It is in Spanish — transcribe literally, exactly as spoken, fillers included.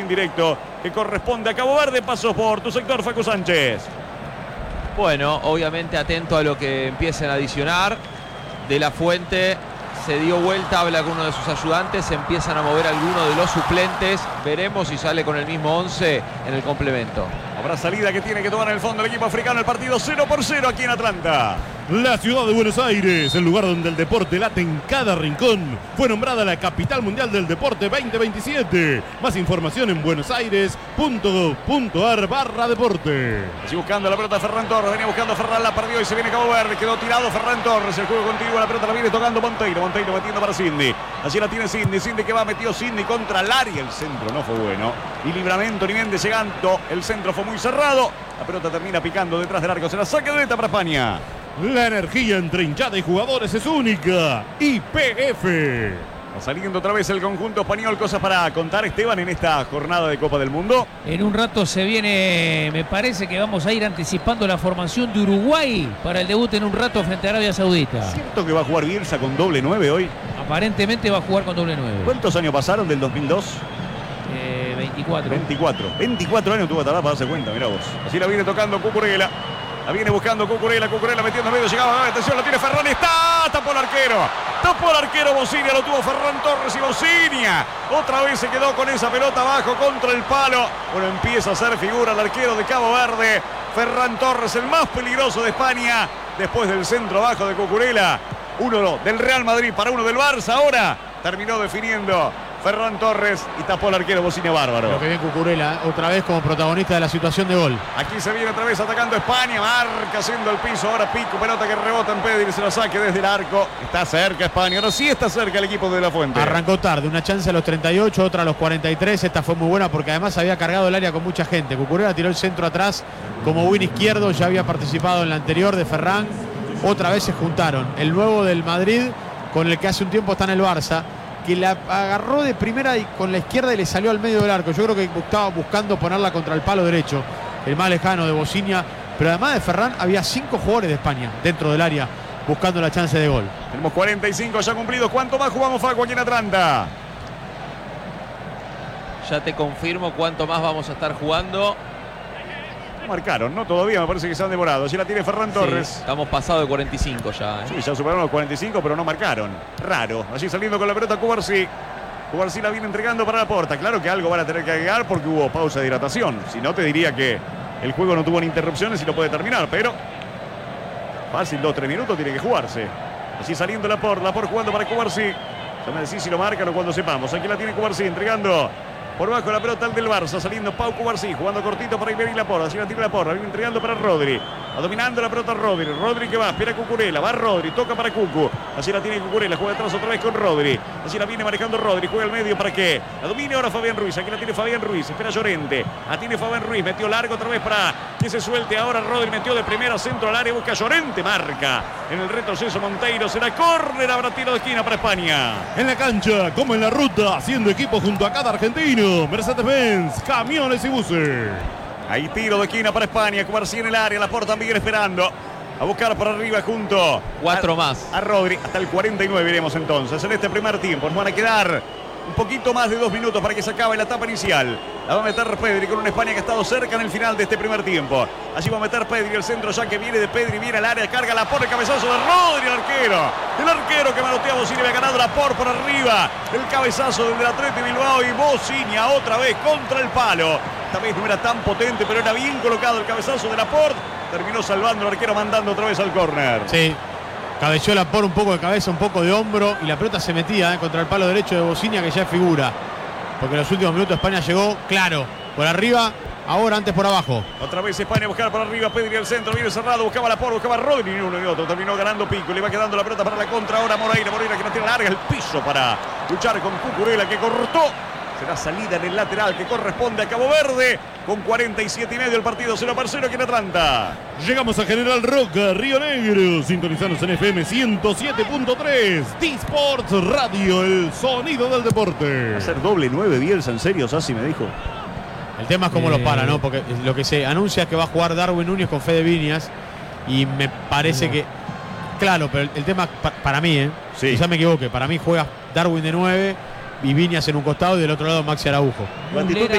directo que corresponde a Cabo Verde. Paso por tu sector, Facu Sánchez. Bueno, obviamente atento a lo que empiecen a adicionar. De la Fuente se dio vuelta, habla con uno de sus ayudantes, empiezan a mover algunos de los suplentes. Veremos si sale con el mismo once en el complemento. Habrá salida que tiene que tomar en el fondo el equipo africano. El partido cero por cero aquí en Atlanta. La ciudad de Buenos Aires, el lugar donde el deporte late en cada rincón, fue nombrada la capital mundial del deporte veinte veintisiete. Más información en buenosaires.gov.ar barra deporte. Así buscando la pelota Ferran Torres, venía buscando Ferran, la perdió y se viene Cabo Verde, quedó tirado Ferran Torres, el juego contigo, la pelota la viene tocando Monteiro, Monteiro metiendo para Cindy, allí la tiene Cindy, Cindy que va, metió Cindy contra el área, el centro no fue bueno, y Libramento ni Méndez llegando, el centro fue muy cerrado, la pelota termina picando detrás del arco, se la saca de meta para España. La energía entre hinchada y jugadores es única. Y P F. Va saliendo otra vez el conjunto español. Cosas para contar, Esteban, en esta jornada de Copa del Mundo. En un rato se viene, me parece que vamos a ir anticipando la formación de Uruguay para el debut en un rato frente a Arabia Saudita. ¿Cierto que va a jugar Bielsa con doble nueve hoy? Aparentemente va a jugar con doble nueve. ¿Cuántos años pasaron del dos mil dos? Eh, veinticuatro. veinticuatro. veinticuatro años tuvo Atalá para darse cuenta, mirá vos. Así la viene tocando Cucurella. La viene buscando Cucurella, Cucurella metiendo medio, llegaba, atención, la tiene Ferran, está, tapó el arquero, tapó el arquero Bocinia, lo tuvo Ferran Torres y Bocinia, otra vez se quedó con esa pelota abajo contra el palo, bueno, empieza a hacer figura el arquero de Cabo Verde, Ferran Torres, el más peligroso de España, después del centro abajo de Cucurella, uno del Real Madrid para uno del Barça, ahora terminó definiendo Ferran Torres y tapó el arquero Bocinia bárbaro. Lo que bien Cucurella, otra vez como protagonista de la situación de gol. Aquí se viene otra vez atacando España, marca haciendo el piso, ahora Pico, pelota que rebota en Pedri, se la saque desde el arco. Está cerca España, ahora sí está cerca el equipo de la Fuente. Arrancó tarde, una chance a los treinta y ocho, otra a los cuarenta y tres, esta fue muy buena porque además había cargado el área con mucha gente. Cucurella tiró el centro atrás como win izquierdo, ya había participado en la anterior de Ferran. Otra vez se juntaron el nuevo del Madrid con el que hace un tiempo está en el Barça, que la agarró de primera y con la izquierda y le salió al medio del arco. Yo creo que estaba buscando ponerla contra el palo derecho, el más lejano de Bocinia, pero además de Ferran había cinco jugadores de España dentro del área buscando la chance de gol. Tenemos cuarenta y cinco ya cumplidos. ¿Cuánto más jugamos, Facu, aquí en Atlanta? Ya te confirmo cuánto más vamos a estar jugando. Marcaron, ¿no? Todavía me parece que se han demorado. Allí la tiene Ferran Torres. Sí, estamos pasados de cuarenta y cinco ya. ¿eh? Sí, ya superaron los cuarenta y cinco, pero no marcaron. Raro. Allí saliendo con la pelota Cubarsí. Cubarsí la viene entregando para la puerta. Claro que algo van a tener que agregar porque hubo pausa de hidratación. Si no, te diría que el juego no tuvo ni interrupciones y lo puede terminar. Pero fácil, dos, tres minutos tiene que jugarse. Allí saliendo Laporte. Laporte jugando para Cubarsí. Ya me decís si lo marcan o cuando sepamos. Aquí la tiene Cubarsí entregando por bajo la pelota al del Barça, saliendo Pau Cubarsí, jugando cortito para Iberi Laporte, así la tira Laporte, viene entregando para Rodri, va dominando la pelota Rodri, Rodri que va, espera Cucurella, va Rodri, toca para Cucu, así la tiene Cucurella, juega atrás otra vez con Rodri, así la viene manejando Rodri, juega al medio para qué, la domine ahora Fabián Ruiz, aquí la tiene Fabián Ruiz, espera Llorente, la tiene Fabián Ruiz, metió largo otra vez para que se suelte ahora Rodri, metió de primera centro al área, busca Llorente, marca, en el retroceso Monteiro, será córner, habrá tiro de esquina para España. En la cancha, como en la ruta, haciendo equipo junto a cada argentino, Mercedes-Benz, camiones y buses. Hay tiro de esquina para España, Cubarsí en el área, Laporte también esperando. A buscar por arriba junto. Cuatro a, más. A Rodri, hasta el cuarenta y nueve iremos entonces. En este primer tiempo nos van a quedar un poquito más de dos minutos para que se acabe la etapa inicial. La va a meter Pedri con una España que ha estado cerca en el final de este primer tiempo. Allí va a meter Pedri, el centro ya que viene de Pedri, viene al área, carga la por el cabezazo de Rodri, el arquero. El arquero que manotea a Bocinia, había ganado la por por arriba. El cabezazo del Atleti Bilbao y Bocinia otra vez contra el palo. Esta vez no era tan potente, pero era bien colocado el cabezazo de Laporte. Terminó salvando el arquero, mandando otra vez al córner. Sí, cabeció Laporte un poco de cabeza, un poco de hombro y la pelota se metía eh, contra el palo derecho de Bocinia, que ya es figura. Porque en los últimos minutos España llegó, claro, por arriba, ahora antes por abajo. Otra vez España a buscar por arriba, Pedri al centro, viene cerrado, buscaba Laporte, buscaba Rodri, ni uno ni otro, terminó ganando Pico, le va quedando la pelota para la contra, ahora Moreira, Moreira que no tiene larga el piso para luchar con Cucurella que cortó. Será salida en el lateral que corresponde a Cabo Verde. Con cuarenta y siete y medio el partido cero por cero aquí en Atlanta. Llegamos a General Roca, Río Negro. Sintonizanos en F M ciento siete punto tres. D-Sports Radio, el sonido del deporte. Va a ser doble nueve Bielsa, en serio, Sassi me dijo. El tema es cómo eh... lo para, ¿no? Porque lo que se anuncia es que va a jugar Darwin Núñez con Fede Viñas. Y me parece no. que... Claro, pero el, el tema pa, para mí, ¿eh? Sí. Quizá me equivoque. Para mí juega Darwin de nueve y Viñas en un costado y del otro lado Maxi Araujo. La actitud